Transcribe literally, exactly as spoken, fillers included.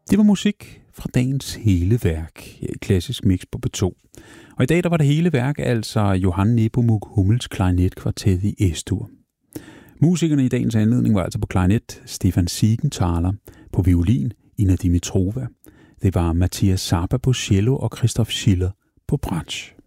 Det var musik fra dagens hele værk her i Klassisk Mix på P to. Og i dag der var det hele værk altså Johann Nepomuk Hummels klarinetkvartet i Es-dur. Musikerne i dagens anledning var altså på klarinet Stefan Siegenthaler, på violin Ina Dimitrova. Det var Matthias Saba på cello og Christoph Schiller på bratsch.